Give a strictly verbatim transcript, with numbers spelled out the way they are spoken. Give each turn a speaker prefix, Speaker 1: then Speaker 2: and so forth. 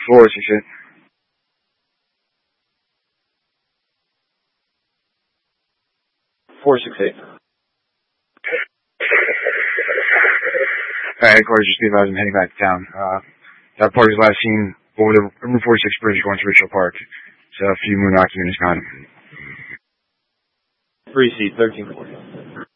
Speaker 1: four six eight.
Speaker 2: four six eight.
Speaker 1: Alright, headquarters, just be advised I'm heading back to town. Uh, that party was last seen over the Route forty-six bridge going to Richfield Park. So a few Moonrock units got him.
Speaker 2: Three C, thirteen forty.